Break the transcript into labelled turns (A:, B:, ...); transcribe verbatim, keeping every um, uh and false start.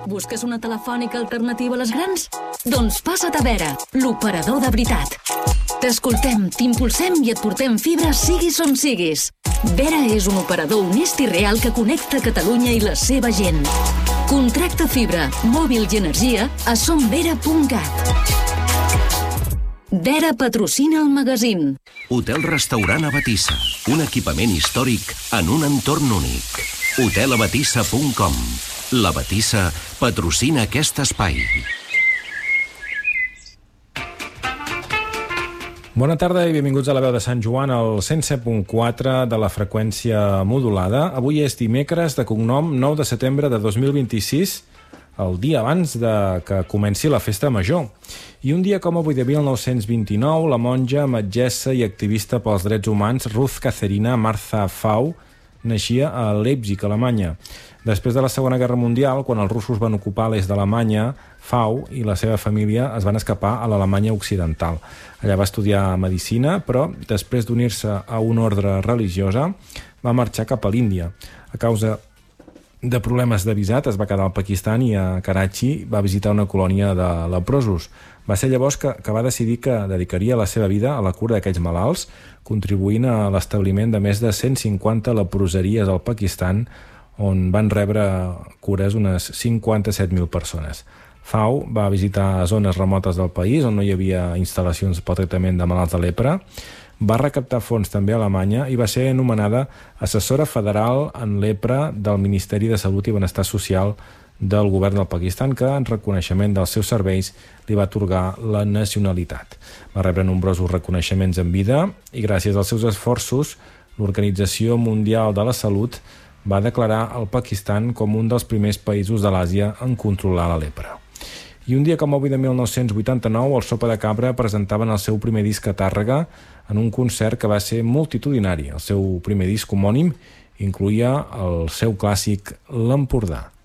A: Busques una telefònica alternativa a les grans? Doncs passa't a Vera, l'operador de veritat. T'escoltem, t'impulsem i et portem fibra siguis on siguis. Vera és un operador honest i real que connecta Catalunya i la seva gent. Contracta fibra, mòbil i energia a somvera punt cat. Vera patrocina el magazín.
B: Hotel Restaurant Abatissa, un equipament històric en un entorn únic. hotel abatissa punt com. La Batissa patrocina aquest espai.
C: Bona tarda i benvinguts a la veu de Sant Joan, al cent set punt quatre de la freqüència modulada. Avui és dimecres de cognom nou de setembre de dos mil vint-i-sis, el dia abans de que comenci la festa major. I un dia com avui de mil nou-cents vint-i-nou, la monja, metgessa i activista pels drets humans Ruth Caterina Martha Fau naixia a Leipzig, Alemanya. Després de la Segona Guerra Mundial, quan els russos van ocupar l'est d'Alemanya, Fau i la seva família es van escapar a l'Alemanya occidental. Allà va estudiar medicina, però després d'unir-se a una ordre religiosa va marxar cap a l'Índia. A causa de problemes de visat es va quedar al Pakistan i a Karachi va visitar una colònia de leprosos. Va ser llavors que, que va decidir que dedicaria la seva vida a la cura d'aquells malalts, contribuint a l'establiment de més de cent cinquanta leproseries al Pakistan, on van rebre cures unes cinquanta-set mil persones. Fau va visitar zones remotes del país on no hi havia instal·lacions pel tractament de malalts de lepra, va recaptar fons també a Alemanya i va ser anomenada assessora federal en lepra del Ministeri de Salut i Benestar Social del govern del Pakistan, que en reconeixement dels seus serveis li va atorgar la nacionalitat. Va rebre nombrosos reconeixements en vida i gràcies als seus esforços l'Organització Mundial de la Salut va declarar el Pakistan com un dels primers països de l'Àsia en controlar la lepra. I un dia com avui de mil nou-cents vuitanta-nou, el Sopa de Cabra presentaven el seu primer disc a Tàrrega en un concert que va ser multitudinari. El seu primer disc homònim incloïa el seu clàssic L'Empordà.